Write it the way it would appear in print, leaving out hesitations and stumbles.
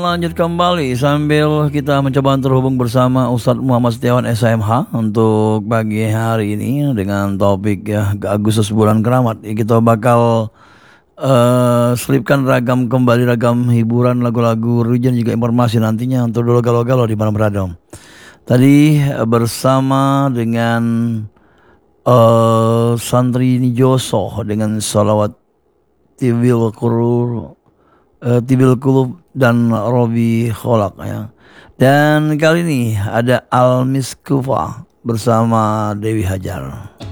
Lanjut kembali sambil kita mencoba terhubung bersama Ustadz Muhammad Setiawan SMH untuk pagi hari ini dengan topik ya Agustus bulan keramat. Kita bakal selipkan ragam hiburan lagu-lagu religion juga informasi nantinya untuk dulu galau-galau di malam radom. Tadi bersama dengan Santri Nijoso dengan salawat Tibil Kulub dan Robi Kholak ya. Dan kali ini ada Al Miskufa bersama Dewi Hajar.